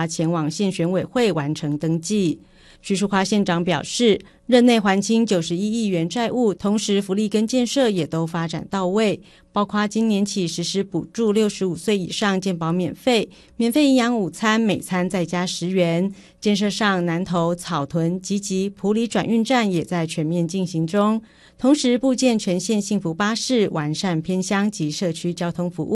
华前往县选委会完成登记。徐淑华县长表示，任内还清91亿元债务，同时福利跟建设也都发展到位，包括今年起实施补助65岁以上健保免费营养午餐，每餐再加10元。建设上，南投、草屯、集集、埔里转运站也在全面进行中，同时布建全县幸福巴士，完善偏乡及社区交通服务。